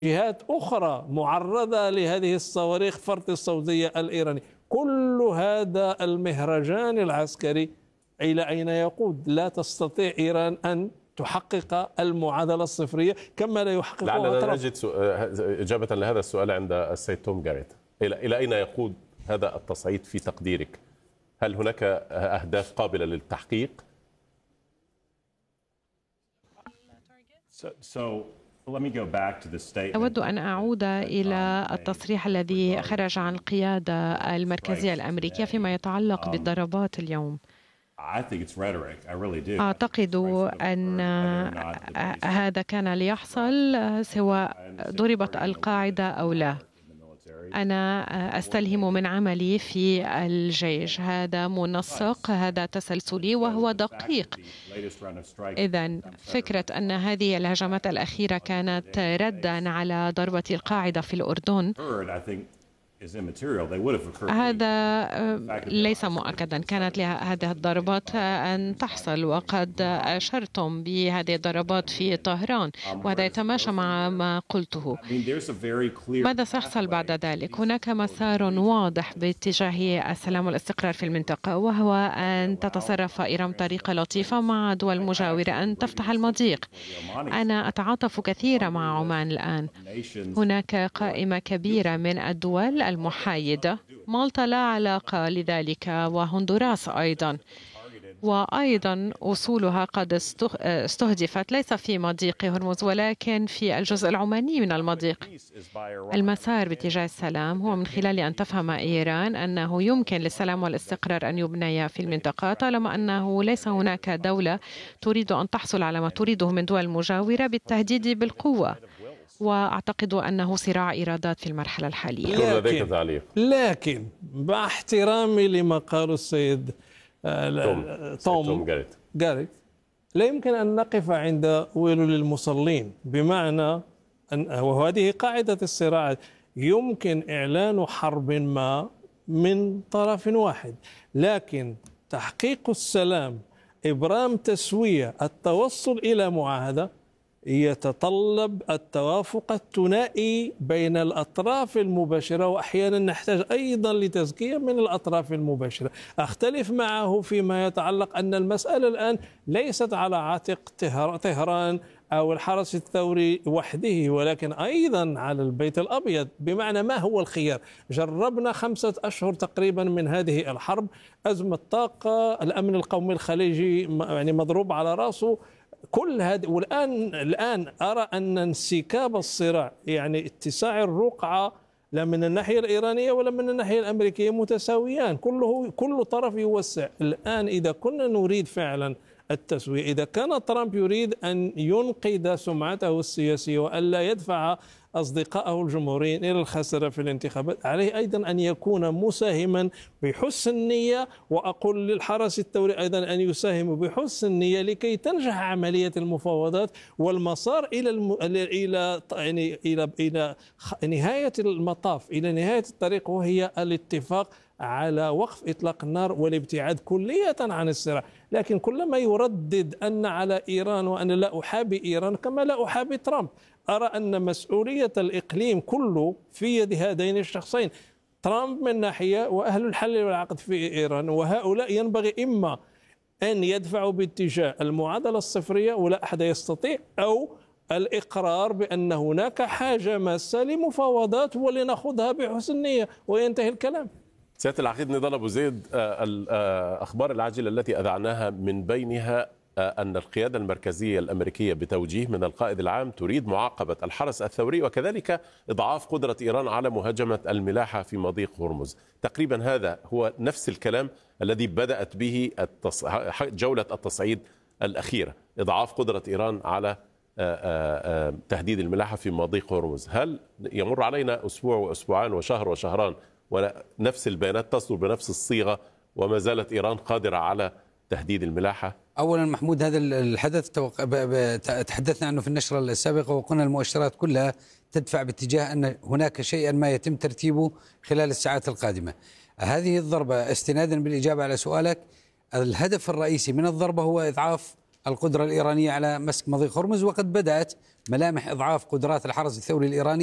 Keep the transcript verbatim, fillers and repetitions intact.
جهات أخرى معرضة لهذه الصواريخ فرط الصوتية الإيرانية. كل هذا المهرجان العسكري إلى أين يقود؟ لا تستطيع إيران أن تحقق المعادلة الصفرية كما لا يحققها لعلنا ترامب. نجد إجابة لهذا السؤال عند السيد توم جاريت. إلى إلى أين يقود هذا التصعيد في تقديرك؟ هل هناك أهداف قابلة للتحقيق؟ أود أن أعود إلى التصريح الذي خرج عن القيادة المركزية الأمريكية فيما يتعلق بالضربات اليوم. أعتقد أن هذا كان ليحصل سواء ضربت القاعدة أو لا. أنا أستلهم من عملي في الجيش، هذا منسق، هذا تسلسلي وهو دقيق. إذن فكرة أن هذه الهجمات الأخيرة كانت رداً على ضربة القاعدة في الأردن، هذا ليس مؤكدا. كانت هذه الضربات أن تحصل، وقد أشرتم بهذه الضربات في طهران، وهذا يتماشى مع ما قلته. ماذا سيحصل بعد ذلك؟ هناك مسار واضح باتجاه السلام والاستقرار في المنطقة، وهو أن تتصرف إيران بطريقة لطيفة مع دول مجاورة، أن تفتح المضيق. أنا أتعاطف كثيرا مع عمان الآن. هناك قائمة كبيرة من الدول المحايدة، مالطا لا علاقة لذلك، وهندوراس أيضا، وأيضا أصولها قد استهدفت ليس في مضيق هرمز ولكن في الجزء العماني من المضيق. المسار باتجاه السلام هو من خلال أن تفهم إيران أنه يمكن للسلام والاستقرار أن يبنيا في المنطقة طالما أنه ليس هناك دولة تريد أن تحصل على ما تريده من دول مجاورة بالتهديد بالقوة. وأعتقد أنه صراع إيرادات في المرحلة الحالية. لكن, لكن مع احترامي لما قاله السيد توم, توم جاريت، لا يمكن أن نقف عند ويل للمصلين، بمعنى أن وهذه قاعدة الصراعات، يمكن إعلان حرب ما من طرف واحد، لكن تحقيق السلام، إبرام تسوية، التوصل إلى معاهدة يتطلب التوافق الثنائي بين الأطراف المباشرة، وأحيانا نحتاج أيضا لتزكية من الأطراف المباشرة. أختلف معه فيما يتعلق أن المسألة الآن ليست على عاتق طهران أو الحرس الثوري وحده، ولكن أيضا على البيت الأبيض. بمعنى ما هو الخيار؟ جربنا خمسة أشهر تقريبا من هذه الحرب، أزمة طاقة، الأمن القومي الخليجي يعني مضروب على رأسه، كل هذا. والآن الآن أرى أن انسكاب الصراع، يعني اتساع الرقعة، لا من الناحية الإيرانية ولا من الناحية الأمريكية، متساويان، كله كل طرف يوسع. الآن إذا كنا نريد فعلا التسوية، إذا كان ترامب يريد أن ينقذ سمعته السياسية وألا يدفع أصدقائه الجمهوريين إلى الخسارة في الانتخابات، عليه أيضا أن يكون مساهما بحسن النية، وأقول للحرس الثوري أيضا أن يساهم بحسن النية لكي تنجح عملية المفاوضات والمسار إلى الم... إلى يعني إلى إلى نهاية المطاف، إلى نهاية الطريق، وهي الاتفاق على وقف إطلاق النار والابتعاد كلية عن الصراع. لكن كلما يردد أن على إيران وأنا لا أحابي إيران كما لا أحابي ترامب، أرى أن مسؤولية الإقليم كله في يد هذين الشخصين، ترامب من ناحية وأهل الحل والعقد في إيران، وهؤلاء ينبغي إما أن يدفعوا باتجاه المعادلة الصفرية ولا أحد يستطيع، أو الإقرار بأن هناك حاجة ماسة لمفاوضات ولنأخذها بحسن نية وينتهي الكلام. سيادة العقيد نضال أبو زيد، الأخبار العاجلة التي أذعناها من بينها أن القيادة المركزية الأمريكية بتوجيه من القائد العام تريد معاقبة الحرس الثوري وكذلك إضعاف قدرة إيران على مهاجمة الملاحة في مضيق هرمز. تقريبا هذا هو نفس الكلام الذي بدأت به جولة التصعيد الأخيرة، إضعاف قدرة إيران على تهديد الملاحة في مضيق هرمز. هل يمر علينا أسبوع وأسبوعان وشهر وشهران ونفس البيانات تصدر بنفس الصيغة وما زالت إيران قادرة على تهديد الملاحة؟ أولا محمود، هذا الحدث تحدثنا عنه في النشرة السابقة، وقلنا المؤشرات كلها تدفع باتجاه أن هناك شيئا ما يتم ترتيبه خلال الساعات القادمة. هذه الضربة، استنادا بالإجابة على سؤالك، الهدف الرئيسي من الضربة هو إضعاف القدرة الإيرانية على مسك مضيق هرمز، وقد بدأت ملامح إضعاف قدرات الحرس الثوري الإيراني